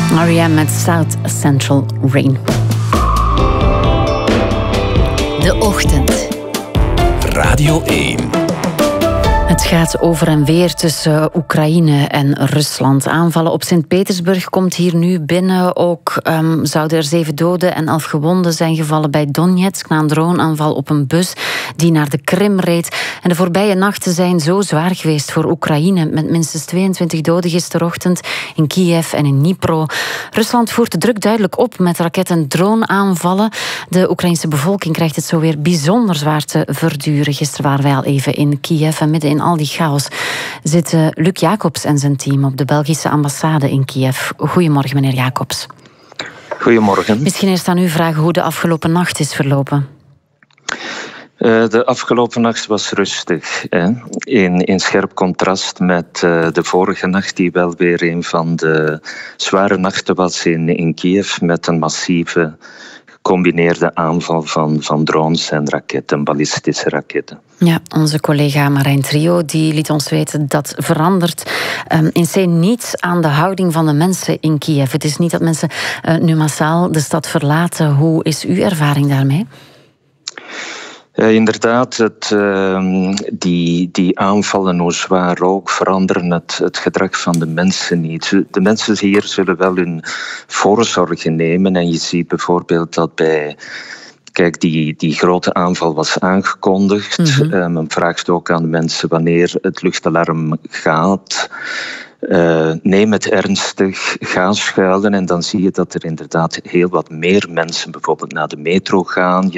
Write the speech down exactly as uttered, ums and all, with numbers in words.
R E M met South Central Rain. De Ochtend. Radio één. Het gaat over en weer tussen Oekraïne en Rusland. Aanvallen op Sint-Petersburg komt hier nu binnen. Ook um, zouden er zeven doden en elf gewonden zijn gevallen bij Donetsk na een droneaanval op een bus die naar de Krim reed. En de voorbije nachten zijn zo zwaar geweest voor Oekraïne, met minstens tweeëntwintig doden gisterochtend in Kiev en in Dnipro. Rusland voert de druk duidelijk op met raket- en droneaanvallen. De Oekraïnse bevolking krijgt het zo weer bijzonder zwaar te verduren. Gisteren waren wij al even in Kiev en midden in al die chaos zitten Luc Jacobs en zijn team op de Belgische ambassade in Kiev. Goedemorgen, meneer Jacobs. Goedemorgen. Misschien eerst aan u vragen hoe de afgelopen nacht is verlopen. Uh, de afgelopen nacht was rustig. Hè? In, in scherp contrast met uh, de vorige nacht, die wel weer een van de zware nachten was in, in Kiev, met een massieve gecombineerde aanval van, van drones en raketten, ballistische raketten. Ja, onze collega Marijn Trio die liet ons weten dat verandert um, in C niets aan de houding van de mensen in Kiev. Het is niet dat mensen uh, nu massaal de stad verlaten. Hoe is uw ervaring daarmee? Uh, inderdaad, het, uh, die, die aanvallen, hoe zwaar ook, veranderen het, het gedrag van de mensen niet. De mensen hier zullen wel hun voorzorgen nemen. En je ziet bijvoorbeeld dat bij... Kijk, die, die grote aanval was aangekondigd. Mm-hmm. Uh, men vraagt ook aan de mensen wanneer het luchtalarm gaat. Uh, neem het ernstig, ga schuilen en dan zie je dat er inderdaad heel wat meer mensen bijvoorbeeld naar de metro gaan. Je